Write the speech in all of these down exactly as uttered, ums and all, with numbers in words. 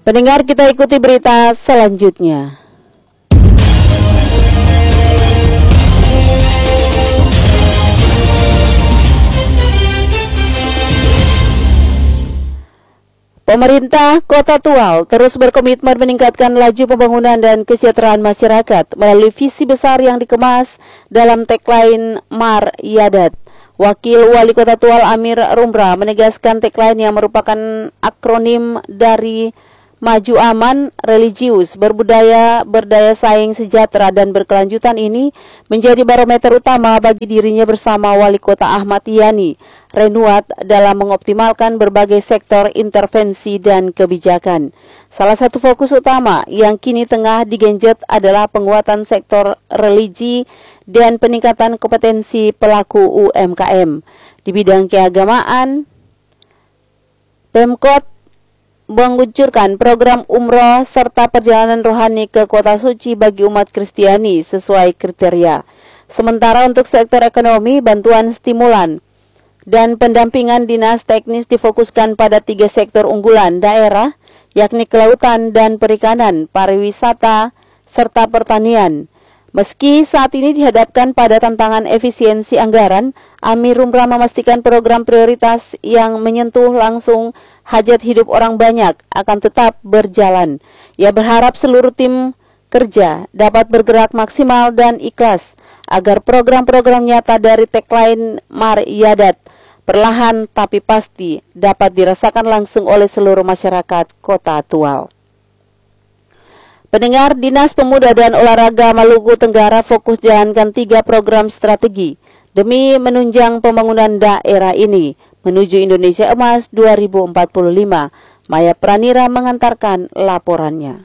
Pendengar, kita ikuti berita selanjutnya. Pemerintah Kota Tual terus berkomitmen meningkatkan laju pembangunan dan kesejahteraan masyarakat melalui visi besar yang dikemas dalam tagline Mar Yadat. Wakil Wali Kota Tual Amir Rumra menegaskan tagline yang merupakan akronim dari Maju Aman, Religius, Berbudaya, Berdaya Saing, Sejahtera, dan Berkelanjutan ini menjadi barometer utama bagi dirinya bersama Wali Kota Ahmad Yani Renuat dalam mengoptimalkan berbagai sektor intervensi dan kebijakan. Salah satu fokus utama yang kini tengah digenjot adalah penguatan sektor religi dan peningkatan kompetensi pelaku U M K M. Di bidang keagamaan, Pemkot menguncurkan program umroh serta perjalanan rohani ke Kota Suci bagi umat Kristiani sesuai kriteria. Sementara untuk sektor ekonomi, bantuan stimulan dan pendampingan dinas teknis difokuskan pada tiga sektor unggulan daerah, yakni kelautan dan perikanan, pariwisata, serta pertanian. Meski saat ini dihadapkan pada tantangan efisiensi anggaran, Amir Rumra memastikan program prioritas yang menyentuh langsung hajat hidup orang banyak akan tetap berjalan. Ia berharap seluruh tim kerja dapat bergerak maksimal dan ikhlas agar program-program nyata dari tagline Mar Yadat perlahan tapi pasti dapat dirasakan langsung oleh seluruh masyarakat Kota Tual. Pendengar, Dinas Pemuda dan Olahraga Maluku Tenggara fokus jalankan tiga program strategi demi menunjang pembangunan daerah ini menuju Indonesia Emas dua ribu empat puluh lima. Maya Pranira mengantarkan laporannya.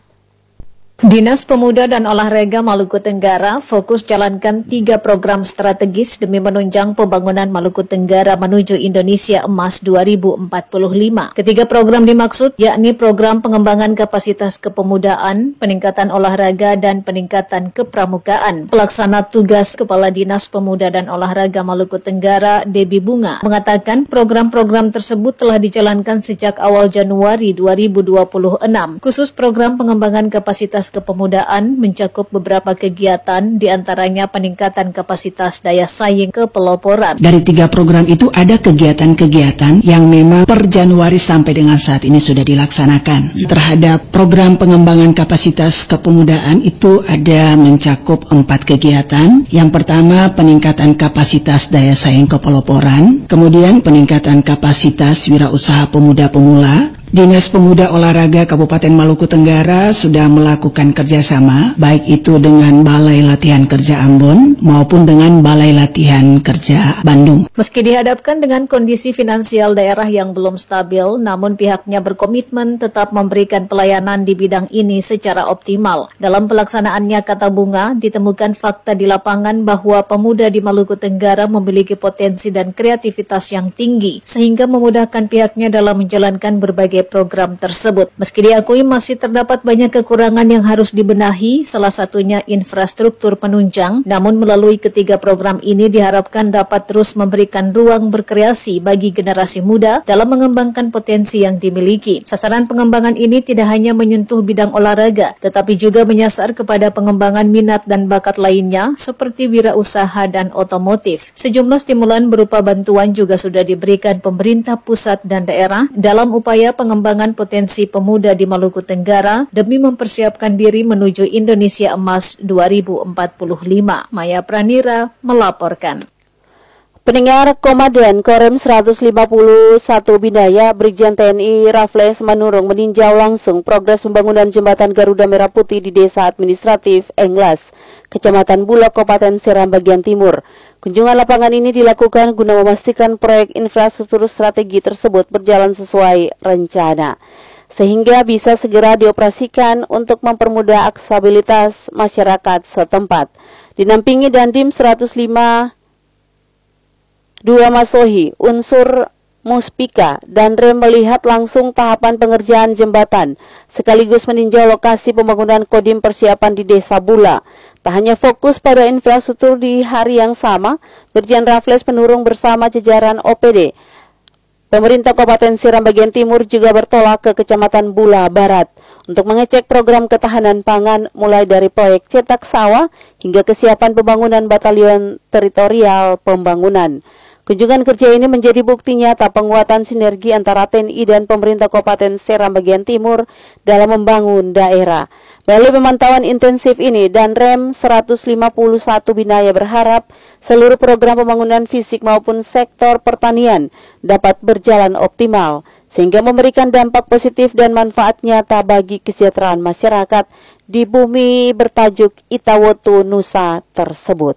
Dinas Pemuda dan Olahraga Maluku Tenggara fokus jalankan tiga program strategis demi menunjang pembangunan Maluku Tenggara menuju Indonesia Emas dua ribu empat puluh lima. Ketiga program dimaksud yakni program pengembangan kapasitas kepemudaan, peningkatan olahraga, dan peningkatan kepramukaan. Pelaksana tugas Kepala Dinas Pemuda dan Olahraga Maluku Tenggara, Debbie Bunga, mengatakan program-program tersebut telah dijalankan sejak awal Januari dua ribu dua puluh enam. Khusus program pengembangan kapasitas kepemudaan mencakup beberapa kegiatan, diantaranya peningkatan kapasitas daya saing kepeloporan. Dari tiga program itu ada kegiatan-kegiatan yang memang per Januari sampai dengan saat ini sudah dilaksanakan. Terhadap program pengembangan kapasitas kepemudaan itu ada mencakup empat kegiatan. Yang pertama peningkatan kapasitas daya saing kepeloporan, kemudian peningkatan kapasitas wirausaha pemuda pemula. Dinas Pemuda Olahraga Kabupaten Maluku Tenggara sudah melakukan kerjasama, baik itu dengan Balai Latihan Kerja Ambon maupun dengan Balai Latihan Kerja Bandung. Meski dihadapkan dengan kondisi finansial daerah yang belum stabil, namun pihaknya berkomitmen tetap memberikan pelayanan di bidang ini secara optimal. Dalam pelaksanaannya, kata Bunga, ditemukan fakta di lapangan bahwa pemuda di Maluku Tenggara memiliki potensi dan kreativitas yang tinggi, sehingga memudahkan pihaknya dalam menjalankan berbagai program tersebut. Meski diakui masih terdapat banyak kekurangan yang harus dibenahi, salah satunya infrastruktur penunjang, namun melalui ketiga program ini diharapkan dapat terus memberikan ruang berkreasi bagi generasi muda dalam mengembangkan potensi yang dimiliki. Sasaran pengembangan ini tidak hanya menyentuh bidang olahraga, tetapi juga menyasar kepada pengembangan minat dan bakat lainnya seperti wirausaha dan otomotif. Sejumlah stimulan berupa bantuan juga sudah diberikan pemerintah pusat dan daerah dalam upaya pengembangan pengembangan potensi pemuda di Maluku Tenggara demi mempersiapkan diri menuju Indonesia Emas dua ribu empat puluh lima. Maya Pranira melaporkan. Pendengar, Komandan Korem seratus lima puluh satu Bindaya Brigjen T N I Raffles Manurung meninjau langsung progres pembangunan jembatan Garuda Merah Putih di Desa Administratif Englas, Kecamatan Bulak, Kabupaten Seram bagian timur. Kunjungan lapangan ini dilakukan guna memastikan proyek infrastruktur strategi tersebut berjalan sesuai rencana, sehingga bisa segera dioperasikan untuk mempermudah aksesibilitas masyarakat setempat. Dinampingi Dandim seratus lima dua Masohi, unsur Muspika dan Rem melihat langsung tahapan pengerjaan jembatan, sekaligus meninjau lokasi pembangunan kodim persiapan di Desa Bula. Tak hanya fokus pada infrastruktur di hari yang sama, Brigjen Raffles Penurung bersama jajaran O P D Pemerintah Kabupaten Seram bagian timur juga bertolak ke Kecamatan Bula Barat untuk mengecek program ketahanan pangan mulai dari proyek cetak sawah hingga kesiapan pembangunan batalion teritorial pembangunan. Kunjungan kerja ini menjadi bukti nyata penguatan sinergi antara T N I dan pemerintah Kabupaten Seram bagian timur dalam membangun daerah. Melalui pemantauan intensif ini, Danrem seratus lima puluh satu Binaya berharap seluruh program pembangunan fisik maupun sektor pertanian dapat berjalan optimal, sehingga memberikan dampak positif dan manfaat nyata bagi kesejahteraan masyarakat di bumi bertajuk Itawotu Nusa tersebut.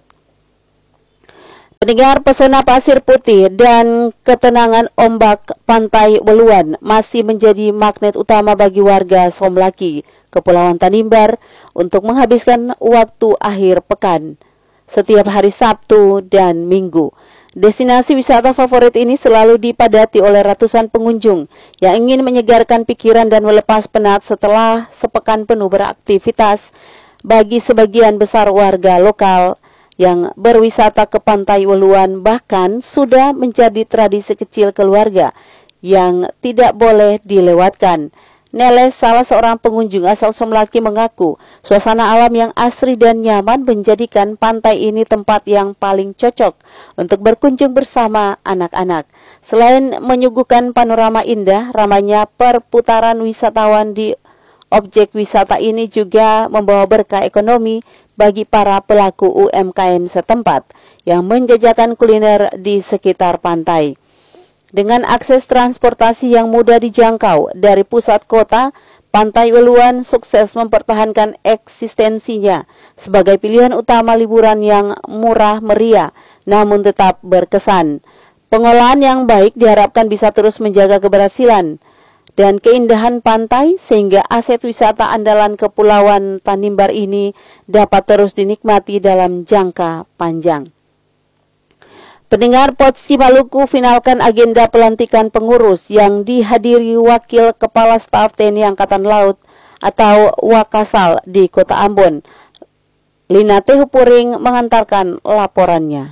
Pendengar, pesona pasir putih dan ketenangan ombak pantai Weluan masih menjadi magnet utama bagi warga Somlaki, Kepulauan Tanimbar untuk menghabiskan waktu akhir pekan setiap hari Sabtu dan Minggu. Destinasi wisata favorit ini selalu dipadati oleh ratusan pengunjung yang ingin menyegarkan pikiran dan melepas penat setelah sepekan penuh beraktivitas. Bagi sebagian besar warga lokal yang berwisata ke Pantai Weluan bahkan sudah menjadi tradisi kecil keluarga yang tidak boleh dilewatkan. Neles, salah seorang pengunjung asal Somlaki, mengaku suasana alam yang asri dan nyaman menjadikan pantai ini tempat yang paling cocok untuk berkunjung bersama anak-anak. Selain menyuguhkan panorama indah, ramainya perputaran wisatawan di objek wisata ini juga membawa berkah ekonomi bagi para pelaku U M K M setempat yang menjajakan kuliner di sekitar pantai. Dengan akses transportasi yang mudah dijangkau dari pusat kota, Pantai Weluan sukses mempertahankan eksistensinya sebagai pilihan utama liburan yang murah meriah namun tetap berkesan. Pengolahan yang baik diharapkan bisa terus menjaga keberhasilan dan keindahan pantai sehingga aset wisata andalan Kepulauan Tanimbar ini dapat terus dinikmati dalam jangka panjang. Pendengar, Potsi Maluku finalkan agenda pelantikan pengurus yang dihadiri Wakil Kepala Staf T N I Angkatan Laut atau Wakasal di Kota Ambon. Lina Tehupuring mengantarkan laporannya.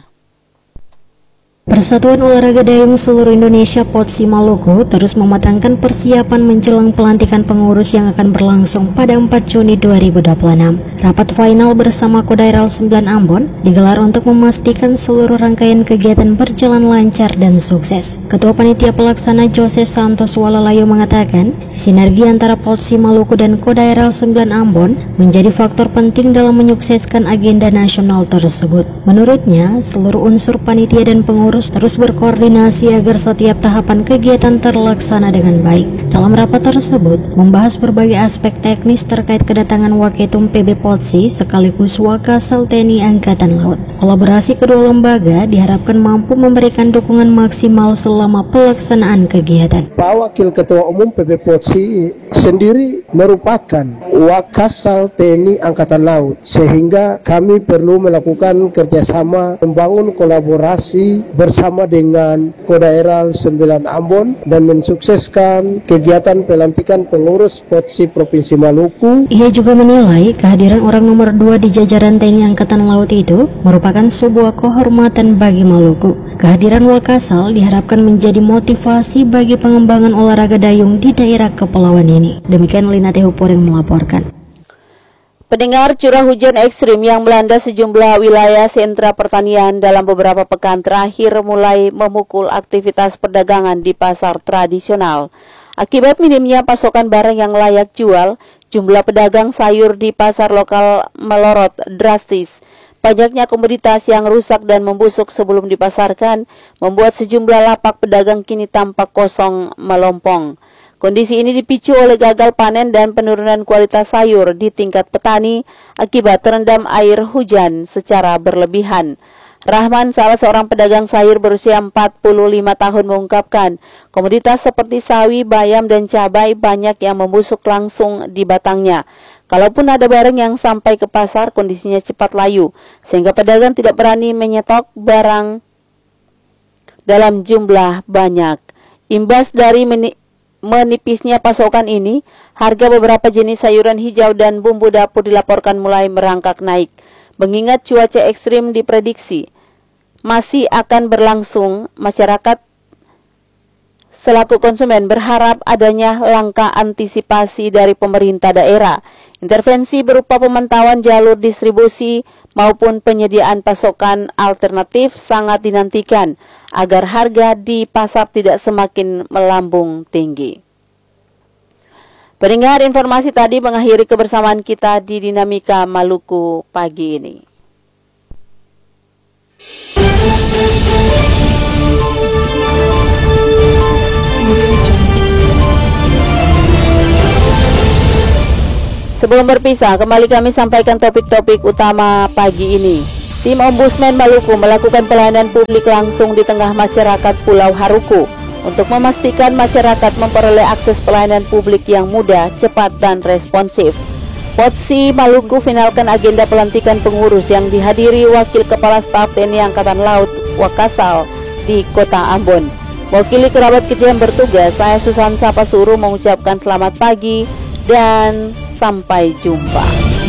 Persatuan Olahraga Dayung seluruh Indonesia Potsi Maluku terus mematangkan persiapan menjelang pelantikan pengurus yang akan berlangsung pada empat Juni dua ribu dua puluh enam. Rapat final bersama Kodairal sembilan Ambon digelar untuk memastikan seluruh rangkaian kegiatan berjalan lancar dan sukses. Ketua Panitia Pelaksana Jose Santos Walalayo mengatakan, sinergi antara Potsi Maluku dan Kodairal sembilan Ambon menjadi faktor penting dalam menyukseskan agenda nasional tersebut. Menurutnya, seluruh unsur panitia dan pengurus terus berkoordinasi agar setiap tahapan kegiatan terlaksana dengan baik. Dalam rapat tersebut, membahas berbagai aspek teknis terkait kedatangan Waketum P B Potsi sekaligus Wakasal T N I Angkatan Laut. Kolaborasi kedua lembaga diharapkan mampu memberikan dukungan maksimal selama pelaksanaan kegiatan. Pak Wakil Ketua Umum P B Potsi sendiri merupakan Wakasal T N I Angkatan Laut, sehingga kami perlu melakukan kerjasama membangun kolaborasi bersama dengan Kodairal sembilan Ambon dan mensukseskan kegiatan pelantikan pengurus Potsi Provinsi Maluku. Ia juga menilai kehadiran orang nomor dua di jajaran T N I Angkatan Laut itu merupakan sebuah kehormatan bagi Maluku. Kehadiran Wakasal diharapkan menjadi motivasi bagi pengembangan olahraga dayung di daerah kepulauan ini. Demikian Lina Tehupur yang melaporkan. Pendengar, curah hujan ekstrim yang melanda sejumlah wilayah sentra pertanian dalam beberapa pekan terakhir mulai memukul aktivitas perdagangan di pasar tradisional. Akibat minimnya pasokan barang yang layak jual, jumlah pedagang sayur di pasar lokal melorot drastis. Banyaknya komoditas yang rusak dan membusuk sebelum dipasarkan membuat sejumlah lapak pedagang kini tampak kosong melompong. Kondisi ini dipicu oleh gagal panen dan penurunan kualitas sayur di tingkat petani akibat terendam air hujan secara berlebihan. Rahman, salah seorang pedagang sayur berusia empat puluh lima tahun, mengungkapkan komoditas seperti sawi, bayam, dan cabai banyak yang membusuk langsung di batangnya. Kalaupun ada barang yang sampai ke pasar, kondisinya cepat layu, sehingga pedagang tidak berani menyetok barang dalam jumlah banyak. Imbas dari meni Menipisnya pasokan ini, harga beberapa jenis sayuran hijau dan bumbu dapur dilaporkan mulai merangkak naik. Mengingat cuaca ekstrim diprediksi masih akan berlangsung, masyarakat selaku konsumen berharap adanya langkah antisipasi dari pemerintah daerah. Intervensi berupa pemantauan jalur distribusi maupun penyediaan pasokan alternatif sangat dinantikan agar harga di pasar tidak semakin melambung tinggi. Pendengar, informasi tadi mengakhiri kebersamaan kita di Dinamika Maluku pagi ini. Sebelum berpisah, kembali kami sampaikan topik-topik utama pagi ini. Tim Ombudsman Maluku melakukan pelayanan publik langsung di tengah masyarakat Pulau Haruku untuk memastikan masyarakat memperoleh akses pelayanan publik yang mudah, cepat, dan responsif. Potsi Maluku finalkan agenda pelantikan pengurus yang dihadiri Wakil Kepala Staf T N I Angkatan Laut Wakasal di Kota Ambon. Mewakili kerabat kerja yang bertugas, saya Susan Sapasuru mengucapkan selamat pagi dan sampai jumpa.